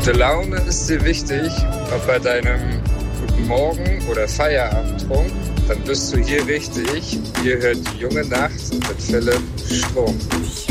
Gute Laune ist dir wichtig, ob bei deinem Guten Morgen oder Feierabendtrunk, dann bist du hier richtig. Hier hört die junge Nacht mit Philipp Strunk.